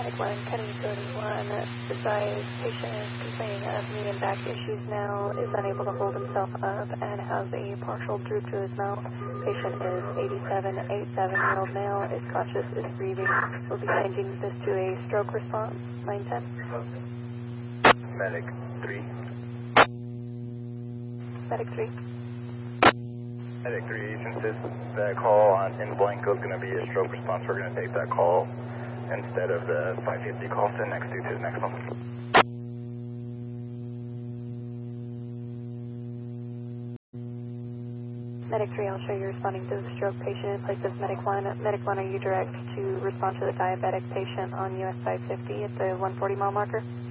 Medic 1, Kenny 31. Advise patient is complaining of knee and back issues now, is unable to hold himself up, and has a partial droop to his mouth. Patient is 87-year-old male, is conscious, is breathing. We'll be changing this to a stroke response, 910. Medic 3. Medic 3. Medic 3, since that call on in Blanco is going to be a stroke response, we're going to take that call instead of the 550 call. Send next to the next one. Medic 3, I'll show you responding to the stroke patient in place of Medic 1. Medic 1, are you direct to respond to the diabetic patient on US 550 at the 140 mile marker?